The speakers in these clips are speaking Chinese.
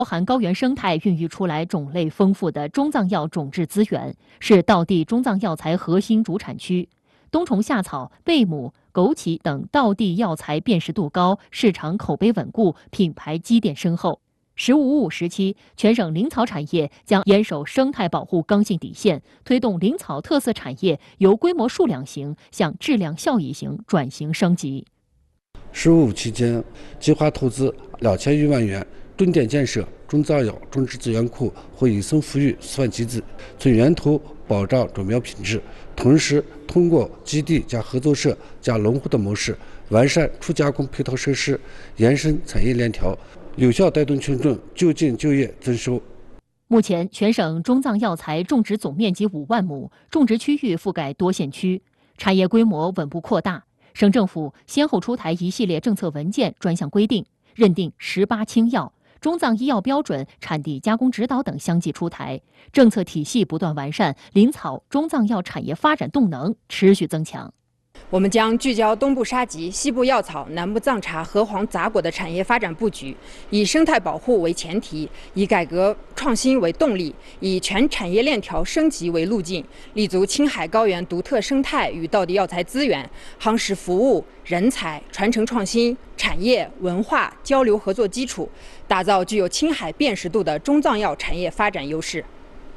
包含高原生态孕育出来种类丰富的中藏药种质资源，是道地中藏药材核心主产区。冬虫夏草、贝母、枸杞等道地药材辨识度高，市场口碑稳固，品牌积淀深厚。“十五五”时期，全省林草产业将严守生态保护刚性底线，推动林草特色产业由规模数量型向质量效益型转型升级。 “十五五”期间，计划投资2000余万元，重点建设中藏药种植资源库和野生富裕算机制，从源头保障种苗品质，同时通过基地加合作社加农户的模式，完善初加工配套设施，延伸产业链条，有效带动群众就近就业增收。 目前，全省中藏药材种植总面积5万亩，种植区域覆盖多县区，产业规模稳步扩大。省政府先后出台一系列政策文件、专项规定，认定18轻药、中藏医药标准、产地加工指导等相继出台，政策体系不断完善，林草、中藏药产业发展动能持续增强。 我们将聚焦东部沙棘、西部药草、南部藏茶、河黄杂果的产业发展布局，以生态保护为前提，以改革创新为动力，以全产业链条升级为路径，立足青海高原独特生态与道地药材资源，夯实服务、人才、传承创新、产业文化交流合作基础，打造具有青海辨识度的中藏药产业发展优势。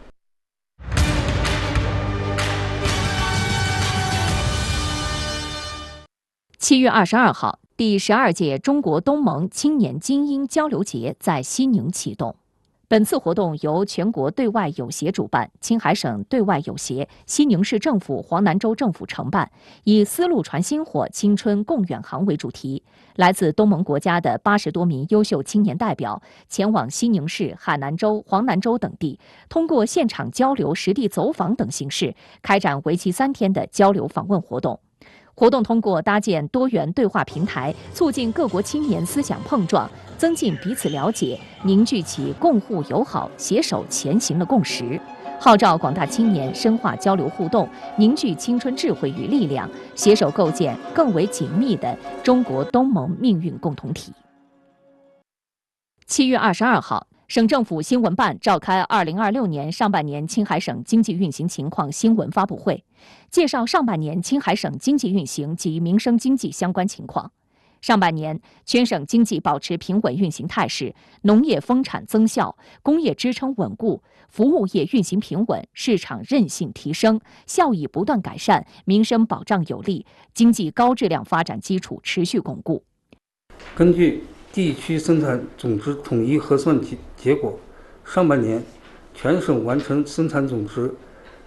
7月22号，第12届中国东盟青年精英交流节在西宁启动。本次活动由全国对外友协主办，青海省对外友协、西宁市政府、黄南州政府承办，以“丝路传薪火，青春共远航”为主题。来自东盟国家的80多名优秀青年代表前往西宁市、海南州、黄南州等地，通过现场交流、实地走访等形式，开展为期3天的交流访问活动。活动通过搭建多元对话平台，促进各国青年思想碰撞，增进彼此了解，凝聚起共互友好、携手前行的共识，号召广大青年深化交流互动，凝聚青春智慧与力量，携手构建更为紧密的中国东盟命运共同体。7月22号，省政府新闻办召开2026年上半年青海省经济运行情况新闻发布会，介绍上半年青海省经济运行及民生经济相关情况。上半年，全省经济保持平稳运行态势，农业丰产增效，工业支撑稳固，服务业运行平稳，市场韧性提升，效益不断改善，民生保障有力，经济高质量发展基础持续巩固。 根据地区生产总值统一核算结果，上半年全省完成生产总值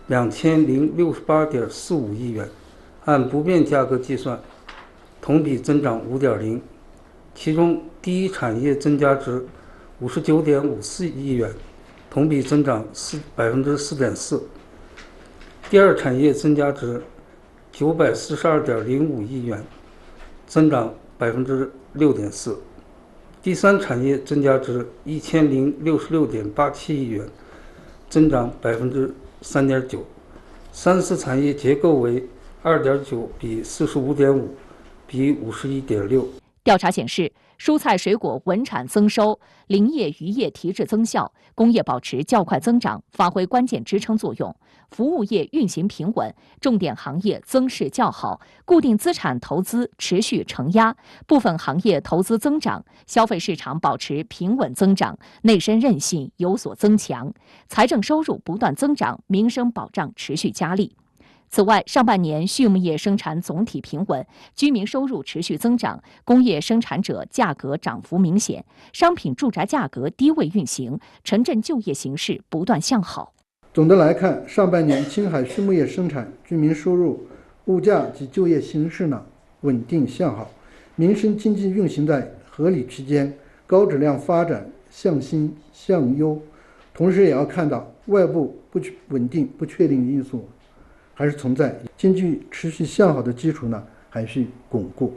2068.45亿元，按不变价格计算，同比增长5.0%。其中，第一产业增加值59.54亿元，同比增长4.4%；第二产业增加值942.05亿元，增长6.4%；第三产业增加值1066.87亿元，增长3.9%；三四产业结构为2.9比45.5比51.6。 调查显示，蔬菜水果稳产增收，林业渔业提质增效，工业保持较快增长，发挥关键支撑作用；服务业运行平稳，重点行业增势较好，固定资产投资持续承压，部分行业投资增长，消费市场保持平稳增长，内生韧性有所增强，财政收入不断增长，民生保障持续加力。此外，上半年畜牧业生产总体平稳，居民收入持续增长，工业生产者价格涨幅明显，商品住宅价格低位运行，城镇就业形势不断向好。 总的来看，上半年青海畜牧业生产、居民收入、物价及就业形势稳定向好，民生经济运行在合理区间，高质量发展向新向优。同时也要看到外部不稳定、不确定因素还是存在，经济持续向好的基础还需巩固。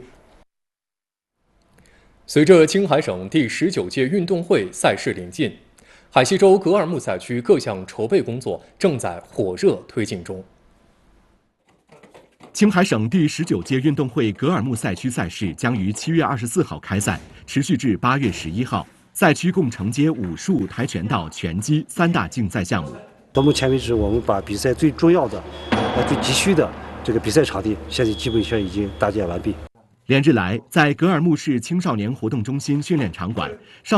随着青海省第19届运动会赛事临近，海西州格尔木赛区各项筹备工作正在火热推进中。 青海省第19届运动会格尔木赛区赛事将于7月24号开赛，持续至8月11号。 赛区共承接武术、跆拳道、拳击3大竞赛项目。 到目前为止，我们把比赛最重要的、最急需的这个比赛场地，现在基本上已经搭建完毕。 连日来，在格尔木市青少年活动中心训练场馆，